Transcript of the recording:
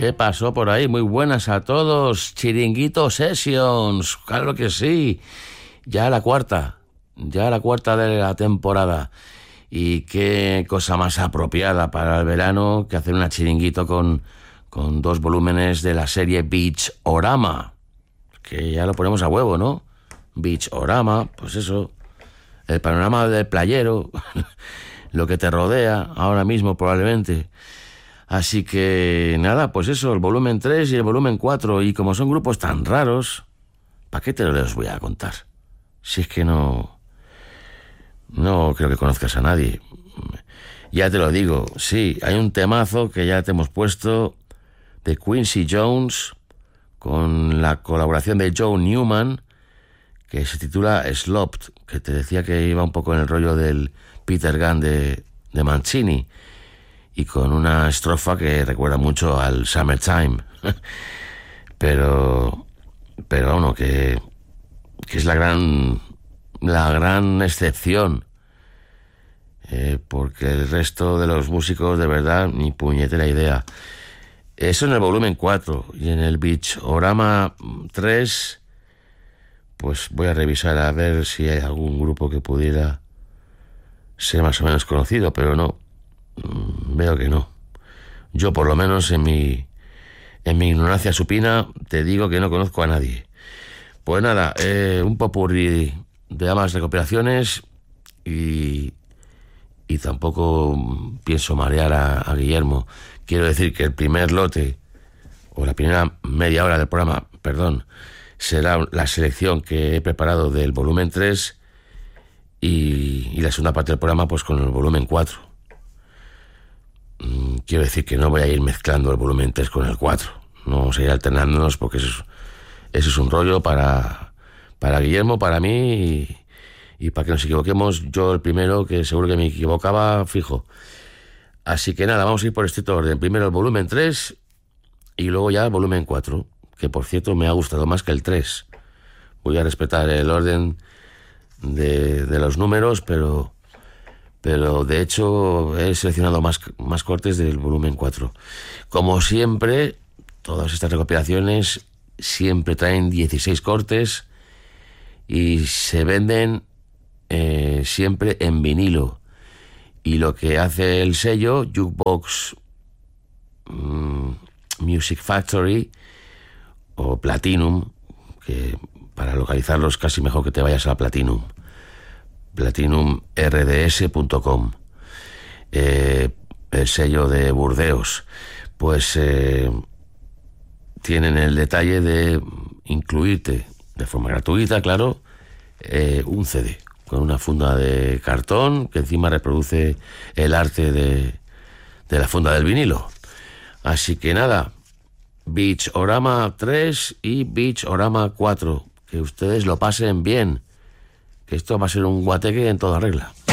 ¿Qué pasó por ahí? Muy buenas a todos. Chiringuito Sessions, claro que sí. Ya la cuarta de la temporada. Y qué cosa más apropiada para el verano que hacer una chiringuito con 2 volúmenes de la serie Beachorama. Que ya lo ponemos a huevo, ¿no? Beachorama, pues eso. El panorama del playero, lo que te rodea ahora mismo probablemente. Así que nada, pues eso, el volumen 3 y el volumen 4. Y como son grupos tan raros, ¿para qué te los voy a contar? Si es que no creo que conozcas a nadie. Ya te lo digo, sí, hay un temazo que ya te hemos puesto de Quincy Jones con la colaboración de Joe Newman, que se titula Slopped, que te decía que iba un poco en el rollo del Peter Gunn de Mancini, y con una estrofa que recuerda mucho al Summertime. pero bueno, que es la gran excepción, porque el resto de los músicos de verdad ni puñetera idea. Eso en el volumen 4, y en el Beachorama 3 pues voy a revisar a ver si hay algún grupo que pudiera ser más o menos conocido, pero no, veo que no. Yo por lo menos en mi ignorancia supina te digo que no conozco a nadie. Pues nada, un popurrí de ambas recopilaciones, y tampoco pienso marear a Guillermo. Quiero decir que el primer lote, o la primera media hora del programa, perdón, será la selección que he preparado del volumen 3, y la segunda parte del programa pues con el volumen 4. Quiero decir que no voy a ir mezclando el volumen 3 con el 4. No vamos a ir alternándonos, porque eso es un rollo para Guillermo, para mí, y para que nos equivoquemos yo el primero, que seguro que me equivocaba fijo. Así que nada, vamos a ir por estricto orden. Primero el volumen 3 y luego ya el volumen 4, que por cierto me ha gustado más que el 3. Voy a respetar el orden de los números, pero de hecho he seleccionado más cortes del volumen 4. Como siempre, todas estas recopilaciones siempre traen 16 cortes y se venden siempre en vinilo. Y lo que hace el sello Jukebox Music Factory o Platinum, que para localizarlos casi mejor que te vayas a platinumrds.com, el sello de Burdeos, pues tienen el detalle de incluirte de forma gratuita, claro, un CD con una funda de cartón que encima reproduce el arte de la funda del vinilo. Así que nada, Beachorama 3 y Beachorama 4, que ustedes lo pasen bien, que esto va a ser un guateque en toda regla.